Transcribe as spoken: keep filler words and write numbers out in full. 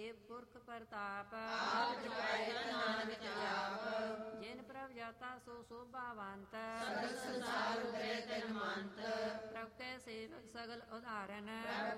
ਦੇਵ ਪੁਰਖ ਪ੍ਰਤਾਪ, ਆਪ ਜਪਾਏ ਨਾਨਕ ਜਾਪ। ਜਿਨ ਪ੍ਰਭ ਜਾਤਾ ਸੋ ਸੋਭਾਵੰਤ, ਸਗਲ ਸੰਸਾਰ ਉਪਰੇ ਤਿਨ ਮੰਤ। ਪ੍ਰਭ ਕੈ ਸੇਵਕ ਸਗਲ ਉਦਾਹਰਨ,